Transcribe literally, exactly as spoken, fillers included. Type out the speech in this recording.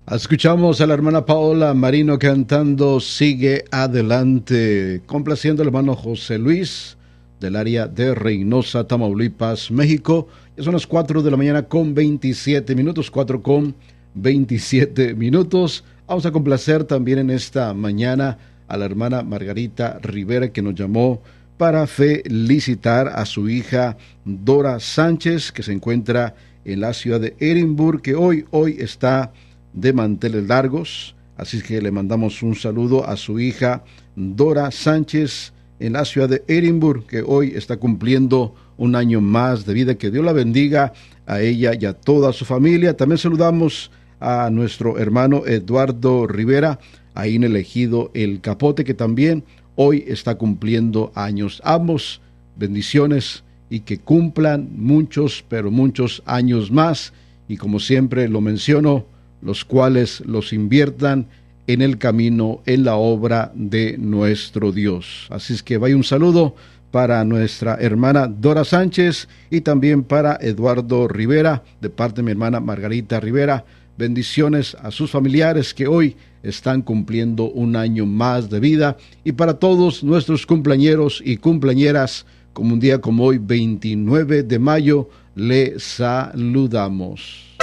Escuchamos a la hermana Paola Marino cantando Sigue Adelante, complaciendo al hermano José Luis del área de Reynosa, Tamaulipas, México. Ya son las cuatro de la mañana con veintisiete minutos, cuatro con veintisiete minutos. Vamos a complacer también en esta mañana a la hermana Margarita Rivera, que nos llamó para felicitar a su hija Dora Sánchez, que se encuentra en la ciudad de Edimburgo, que hoy, hoy está de manteles largos. Así que le mandamos un saludo a su hija Dora Sánchez en la ciudad de Edimburgo, que hoy está cumpliendo un año más de vida. Que Dios la bendiga a ella y a toda su familia. También saludamos a nuestro hermano Eduardo Rivera, ahí en el ejido El Capote, que también hoy está cumpliendo años. Ambos, bendiciones y que cumplan muchos, pero muchos años más. Y como siempre lo menciono, los cuales los inviertan en el camino, en la obra de nuestro Dios. Así es que vaya un saludo para nuestra hermana Dora Sánchez y también para Eduardo Rivera, de parte de mi hermana Margarita Rivera. Bendiciones a sus familiares que hoy están cumpliendo un año más de vida, y para todos nuestros cumpleañeros y cumpleañeras, como un día como hoy, veintinueve de mayo, le saludamos.